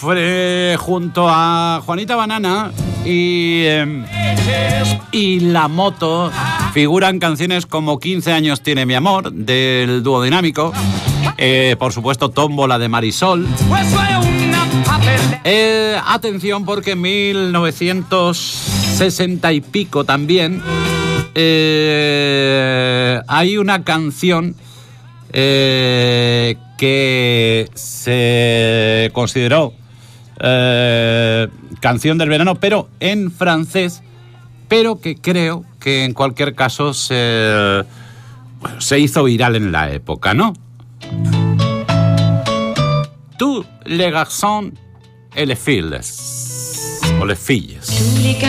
junto a Juanita Banana y La Moto figuran canciones como 15 años tiene mi amor, del dúo Dinámico, por supuesto Tómbola de Marisol. Atención, porque en 1960 y pico también hay una canción que se consideró canción del verano, pero en francés, pero que creo que en cualquier caso se hizo viral en la época, ¿no? Tous les garçons et les filles, o les filles.